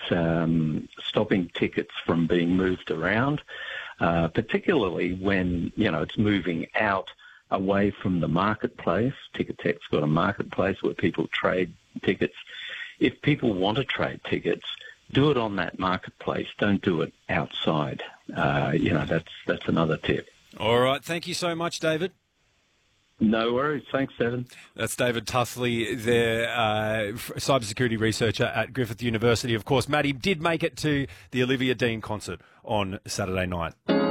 stopping tickets from being moved around, particularly when, it's moving out away from the marketplace. Ticketek's got a marketplace where people trade tickets. If people want to trade tickets, do it on that marketplace. Don't do it outside. That's another tip. All right. Thank you so much, David. No worries. Thanks, Evan. That's David Tusley, there, cybersecurity researcher at Griffith University. Of course, Matty did make it to the Olivia Dean concert on Saturday night.